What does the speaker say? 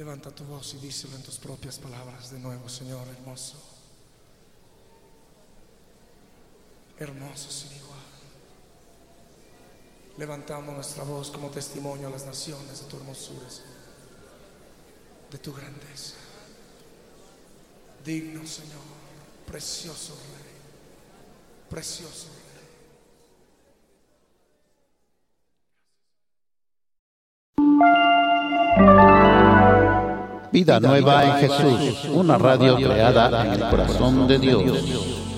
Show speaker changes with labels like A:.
A: Levanta tu voz y díselo en tus propias palabras de nuevo, Señor hermoso. Hermoso sin igual. Levantamos nuestra voz como testimonio a las naciones de tu hermosura, Señor, de tu grandeza. Digno, Señor, precioso Rey, precioso Rey.
B: Vida Nueva en Jesús, una radio creada en el corazón de Dios.